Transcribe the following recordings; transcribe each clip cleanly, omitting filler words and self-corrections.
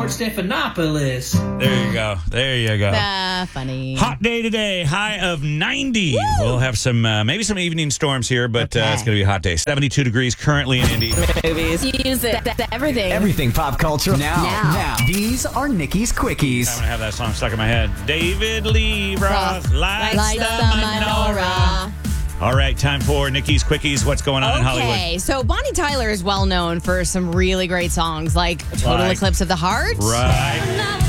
Stephanopoulos. There you go. There you go. Funny. Hot day today. High of 90. Woo! We'll have some, maybe some evening storms here, but it's going to be a hot day. 72 degrees currently in Indy. Movies. Music. Everything. Everything pop culture. Now. These are Nikki's Quickies. I'm going to have that song stuck in my head. David Lee Roth, Lights the Menorah. All right, time for Nikki's Quickies. What's going on in Hollywood? Okay, so Bonnie Tyler is well known for some really great songs like Total Eclipse of the Heart. Right.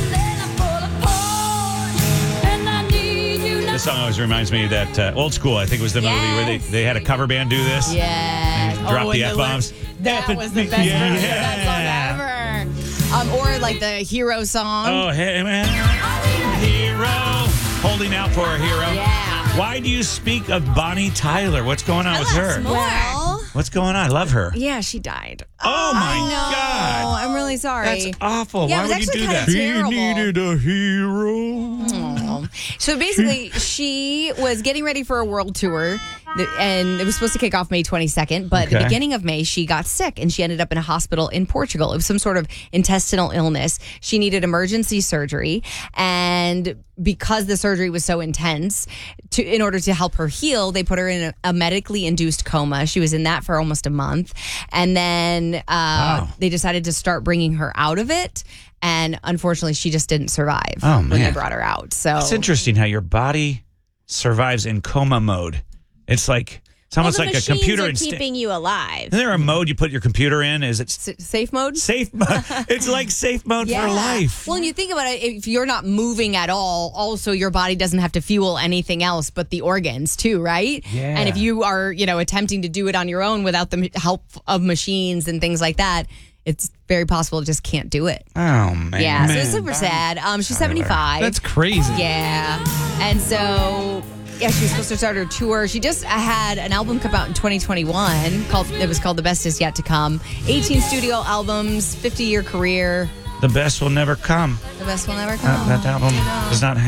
This song always reminds me of that Old School, I think it was the movie where they had a cover band do this. Yeah. Drop the F-bombs. That was the best version of that song ever. Or like the Hero song. Oh, hey, man. Hero. Holding out for a hero. Yeah. Why do you speak of Bonnie Tyler? What's going on with her? Well, What's going on? I love her. yeah, she died. Oh, my Oh, God. I'm really sorry. That's awful. Yeah, Why it was would you actually do that? kinda terrible. He needed a hero. Aw. So basically, she was getting ready for a world tour, and it was supposed to kick off May 22nd. But at the beginning of May, she got sick, and she ended up in a hospital in Portugal. It was some sort of intestinal illness. She needed emergency surgery, and because the surgery was so intense, in order to help her heal, they put her in a medically induced coma. She was in that for almost a month, and then they decided to start bringing her out of it. And unfortunately, she just didn't survive when they brought her out. So it's interesting how your body survives in coma mode. It's almost like a computer. Are keeping you alive. Isn't there a mode you put your computer in? Is it safe mode? Safe mode. It's like safe mode for life. Well, and you think about it, if you're not moving at all, also your body doesn't have to fuel anything else but the organs too, right? Yeah. And if you are, attempting to do it on your own without the help of machines and things like that, it's very possible it just can't do it. Oh, man. Yeah, so it's super sad. She's 75. That's crazy. Yeah. And so, she was supposed to start her tour. She just had an album come out in 2021. It was called The Best Is Yet to Come. 18 studio albums, 50-year career. The best will never come. The best will never come. That album does not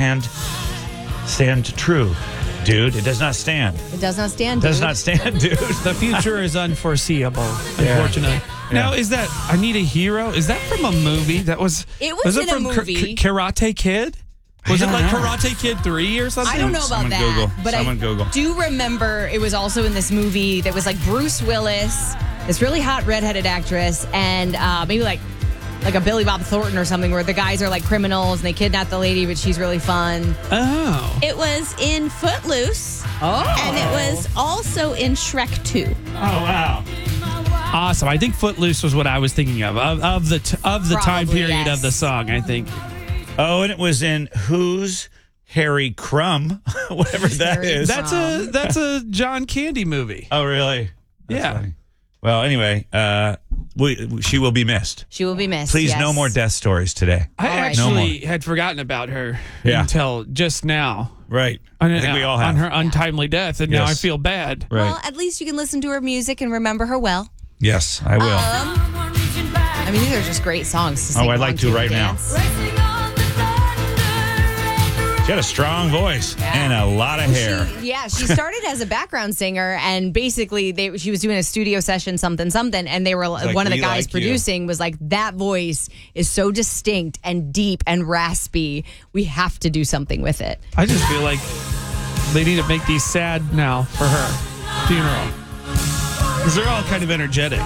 stand true, dude. It does not stand. It does not stand, dude. Does not stand, dude. The future is unforeseeable, unfortunately. Now, is that I Need a Hero? Is that from a movie? It was in from a movie. Karate Kid? Was it like know. Karate Kid 3 or something? I don't know about Someone that. Google. But Someone Google. do remember it was also in this movie that was like Bruce Willis, this really hot redheaded actress, and maybe like a Billy Bob Thornton or something, where the guys are like criminals and they kidnap the lady, but she's really fun. Oh. It was in Footloose. And it was also in Shrek 2. Oh, wow. Awesome. I think Footloose was what I was thinking of the time Probably, period yes. of the song, I think. Oh, and it was in Who's Harry Crumb? Whatever that Harry is. Crumb. That's a John Candy movie. Oh, really? That's Yeah. funny. Well, anyway, she will be missed. She will be missed. Please, yes. no more death stories today. I All right. actually had forgotten about her Yeah. until just now. Right. I think we all have. On her untimely death, and now I Yes. feel bad. Right. Well, at least you can listen to her music and remember her well. Yes, I will. I mean, these are just great songs to sing I'd like along to and right now. dance. She had a strong voice and a lot of hair. She started as a background singer, and basically she was doing a studio session, something, and they were like, one of the "We guys like you." producing was like, that voice is so distinct and deep and raspy. We have to do something with it. I just feel like they need to make these sad now for her funeral. Because they're all kind of energetic.